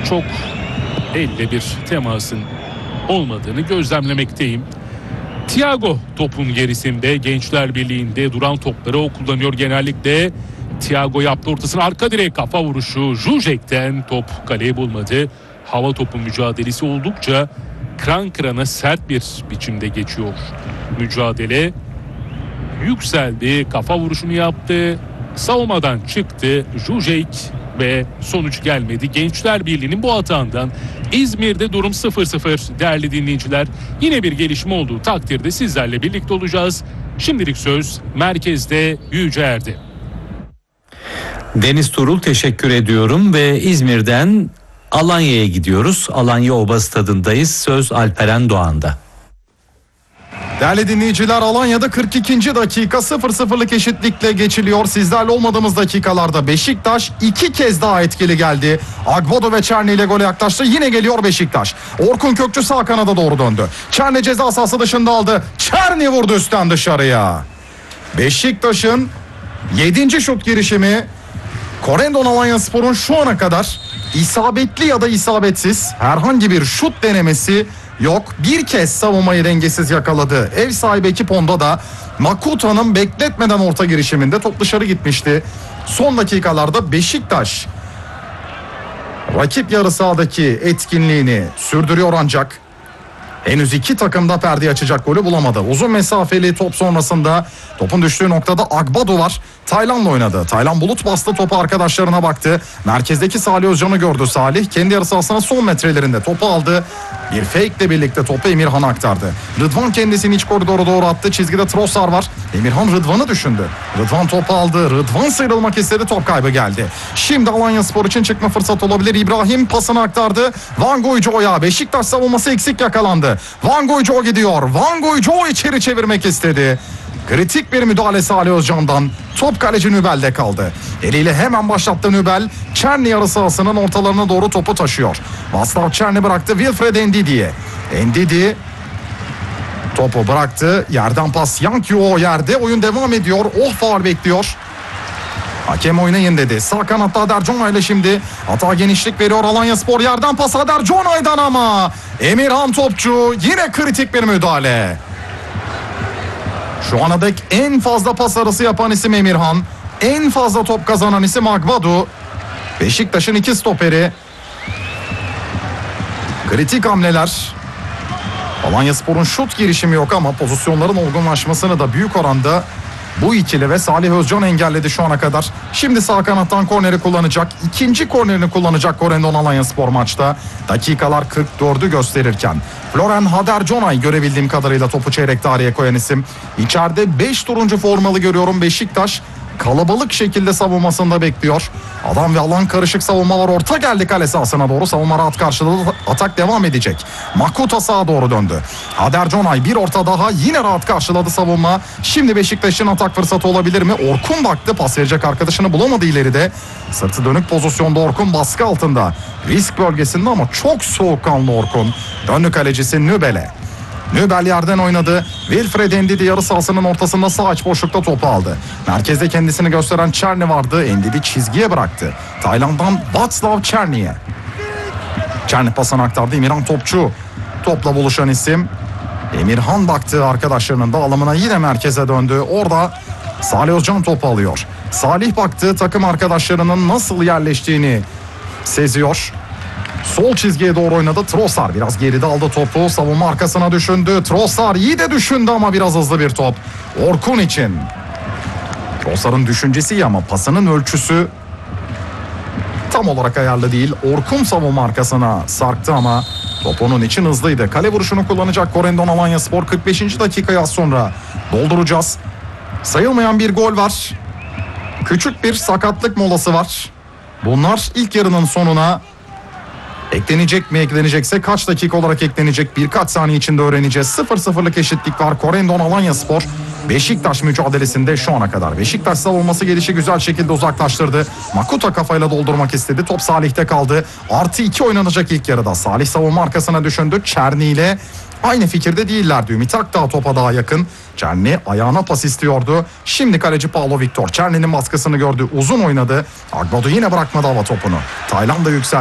çok elle bir temasın olmadığını gözlemlemekteyim. Thiago topun gerisinde, Gençler Birliği'nde duran topları o kullanıyor genellikle. Thiago yaptı ortasına, arka direğe kafa vuruşu. Zuzek'ten top kaleyi bulmadı. Hava topu mücadelesi oldukça kıran kırana sert bir biçimde geçiyor. Mücadele yükseldi, kafa vuruşunu yaptı. Savunmadan çıktı Zuzek ve sonuç gelmedi. Gençler Birliği'nin bu hatandan İzmir'de durum 0-0 değerli dinleyiciler. Yine bir gelişme olduğu takdirde sizlerle birlikte olacağız. Şimdilik söz merkezde Yüceer'de. Deniz Turul, teşekkür ediyorum ve İzmir'den Alanya'ya gidiyoruz. Alanya Oba Stadı'ndayız. Söz Alperen Doğan'da. Değerli dinleyiciler, Alanya'da 42. dakika 0-0'lık eşitlikle geçiliyor. Sizlerle olmadığımız dakikalarda Beşiktaş 2 kez daha etkili geldi. Agbodo ve Çerni ile gole yaklaştı. Yine geliyor Beşiktaş. Orkun Kökçü sağ kanada doğru döndü. Çerni ceza sahası dışında aldı. Çerni vurdu üstten dışarıya. Beşiktaş'ın 7. şut girişimi. Corendon Alanyaspor'un şu ana kadar isabetli ya da isabetsiz herhangi bir şut denemesi yok. Bir kez savunmayı dengesiz yakaladı. Ev sahibi ekip onda da Makuta'nın bekletmeden orta girişiminde top dışarı gitmişti. Son dakikalarda Beşiktaş rakip yarı sahadaki etkinliğini sürdürüyor ancak henüz iki takım da perde açacak golü bulamadı. Uzun mesafeli top sonrasında topun düştüğü noktada Agbado var. Taylan'la oynadı. Taylan bulut bastı, topu arkadaşlarına baktı. Merkezdeki Salih Özcan'ı gördü Salih. Kendi yarı sahasına son metrelerinde topu aldı. Bir fake ile birlikte topu Emirhan'a aktardı. Rıdvan kendisini iç koridora doğru attı. Çizgide Trossard var. Emirhan Rıdvan'ı düşündü. Rıdvan topu aldı. Rıdvan sıyrılmak istedi. Top kaybı geldi. Şimdi Alanyaspor için çıkma fırsat olabilir. İbrahim pasını aktardı. Van Goyco'ya. Beşiktaş savunması eksik yakalandı. Van Goyco gidiyor. Van Goyco içeri çevirmek istedi. Kritik bir müdahale Salih Özcan'dan. Top kaleci Nübel'de kaldı. Eliyle hemen başlattı Nübel. Çerni yarı sahasının ortalarına doğru topu taşıyor. Vaslav Çerni bıraktı Wilfred Ndidi'ye. Ndidi topu bıraktı. Yerden pas Yankyo yerde. Oyun devam ediyor. Faul bekliyor. Hakem oynayın dedi. Sağ kanatta Ader Conay ile şimdi hata genişlik veriyor Alanyaspor. Yerden pas Ader Conay'dan ama Emirhan topçu, yine kritik bir müdahale. Şu ana dek en fazla pas arası yapan isim Emirhan. En fazla top kazanan isim Agbado. Beşiktaş'ın iki stoperi. Kritik hamleler. Alanyaspor'un şut girişimi yok ama pozisyonların olgunlaşmasını da büyük oranda bu ikili ve Salih Özcan engelledi şu ana kadar. Şimdi sağ kanattan korneri kullanacak. İkinci kornerini kullanacak Corendon Alanyaspor maçta. Dakikalar 44'ü gösterirken. Floren Haderconay görebildiğim kadarıyla topu çeyrek tarihe koyan isim. İçeride 5 turuncu formalı görüyorum Beşiktaş. Kalabalık şekilde savunmasında bekliyor. Adam ve alan karışık savunma var. Orta geldi kale sahasına doğru. Savunma rahat karşıladı. Atak devam edecek. Makuta sağa doğru döndü. Haderconay bir orta daha. Yine rahat karşıladı savunma. Şimdi Beşiktaş'ın atak fırsatı olabilir mi? Orkun baktı. Pas verecek arkadaşını bulamadı ileride. Sırtı dönük pozisyonda Orkun baskı altında. Risk bölgesinde ama çok soğukkanlı Orkun. Döndü kalecisi Nübel'e. Nübel yerden oynadı. Wilfred Ndidi yarı sahasının ortasında sağ iç boşlukta topu aldı. Merkezde kendisini gösteren Çerni vardı. Ndidi çizgiye bıraktı. Tayland'dan Václav Çerni'ye. Çerni pasını aktardı. Emirhan topçu. Topla buluşan isim. Emirhan baktı arkadaşlarının dağılımına, yine merkeze döndü. Orada Salih Özcan topu alıyor. Salih baktı, takım arkadaşlarının nasıl yerleştiğini seziyor. Sol çizgiye doğru oynadı. Trossard biraz geride aldı topu. Savunma arkasına düşündü. Trossard iyi de düşündü ama biraz hızlı bir top. Orkun için. Trossard'ın düşüncesi iyi ama pasının ölçüsü tam olarak ayarlı değil. Orkun savunma arkasına sarktı ama top onun için hızlıydı. Kale vuruşunu kullanacak Corendon Alanyaspor. 45. dakikayı az sonra dolduracağız. Sayılmayan bir gol var. Küçük bir sakatlık molası var. Bunlar ilk yarının sonuna eklenecek mi, eklenecekse kaç dakika olarak eklenecek, birkaç saniye içinde öğreneceğiz. 0-0'lık eşitlik var. Corendon Alanyaspor Beşiktaş mücadelesinde şu ana kadar. Beşiktaş savunması gelişi güzel şekilde uzaklaştırdı. Makuta kafayla doldurmak istedi. Top Salih'te kaldı. +2 oynanacak ilk yarıda. Salih savunma arkasına düşündü. Çerni ile aynı fikirde değillerdi. Ümit Akdağ topa daha yakın. Çerni ayağına pas istiyordu. Şimdi kaleci Paulo Victor Çerni'nin baskısını gördü. Uzun oynadı. Agbado yine bırakmadı hava topunu. Tayland da yükseldi.